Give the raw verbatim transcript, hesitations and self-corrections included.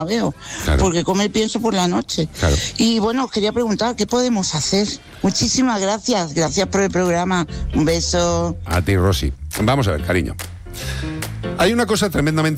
veo, Claro. porque comer pienso por la noche. Claro. Y bueno, os quería preguntar, ¿qué podemos hacer? Muchísimas gracias, gracias por el programa. Un beso. A ti, Rosy. Vamos a ver, cariño. Hay una cosa tremendamente